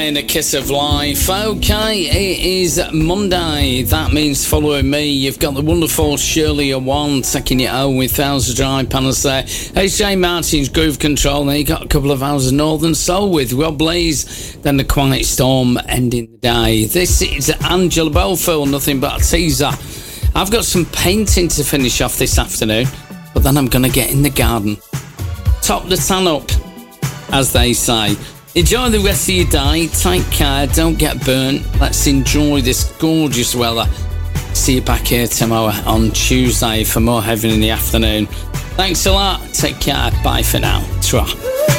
playing A Kiss of Life. Okay, it is Monday. That means following me. You've got the wonderful Shirley Awan taking you home with Thousand Dry Panels there. HJ Martin's Groove Control. Then you got a couple of hours of Northern Soul with Rob Blaze. Then the Quiet Storm ending the day. This is Angela Belfield, nothing but a teaser. I've got some painting to finish off this afternoon, but then I'm going to get in the garden. Top the tan up, as they say. Enjoy the rest of your day. Take care. Don't get burnt. Let's enjoy this gorgeous weather. See you back here tomorrow on Tuesday for more Heaven in the Afternoon. Thanks a lot. Take care. Bye for now. Ta-ra.